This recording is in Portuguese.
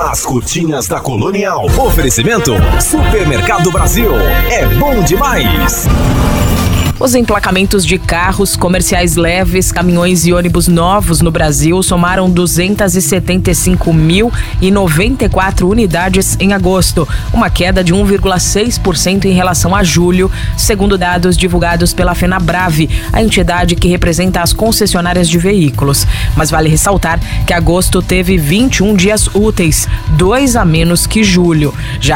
As Curtinhas da Colonial. Oferecimento Supermercado Brasil. É bom demais. Os emplacamentos de carros comerciais leves, caminhões e ônibus novos no Brasil somaram 275.094 unidades em agosto, uma queda de 1,6% em relação a julho, segundo dados divulgados pela FenaBrave, a entidade que representa as concessionárias de veículos. Mas vale ressaltar que agosto teve 21 dias úteis, 2 a menos que julho. Já